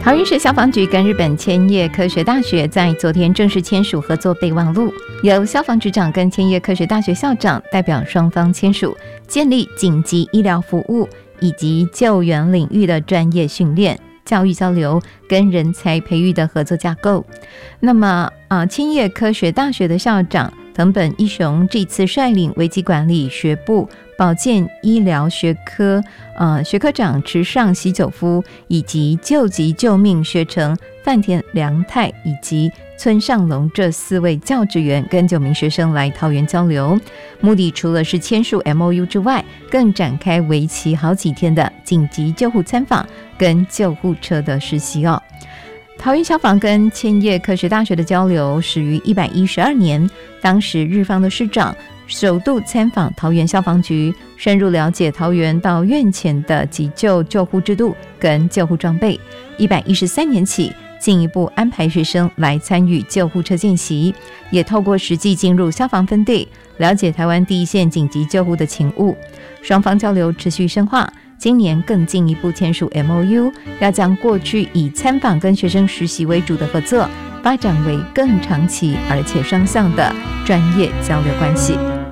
桃园市消防局跟日本千叶科学大学在昨天正式签署合作备忘录，由消防局长跟千叶科学大学校长代表双方签署建立紧急医疗服务以及救援领域的专业训练、教育交流跟人才培育的合作架构。那么千叶科学大学的校长藤本一雄这次率领危机管理学部保健医疗学科学科长池上喜久夫以及救急救命学程范田良太以及村上龙这4位教职员跟9名学生来桃园交流，目的除了是签署 MOU 之外，更展开为期好几天的紧急救护参访跟救护车的实习哦。桃园消防跟千叶科学大学的交流始于112年，当时日方的市长首度参访桃园消防局，深入了解桃园到院前的急救救护制度跟救护装备。113年起，进一步安排学生来参与救护车见习，也透过实际进入消防分队，了解台湾第一线紧急救护的勤务。双方交流持续深化，今年更进一步签署 MOU， 要将过去以参访跟学生实习为主的合作，发展为更长期而且双向的专业交流关系。